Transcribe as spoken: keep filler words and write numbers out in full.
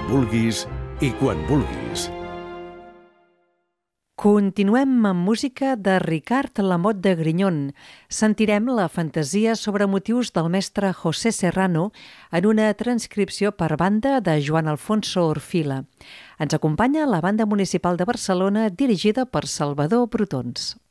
vulguis i quan vulguis. Continuem amb música de Ricard Lamote de Grignon. Sentirem la fantasia sobre motius del mestre José Serrano en una transcripció per banda de Joan Alfonso Orfila. Ens acompanya la Banda Municipal de Barcelona dirigida per Salvador Brotons.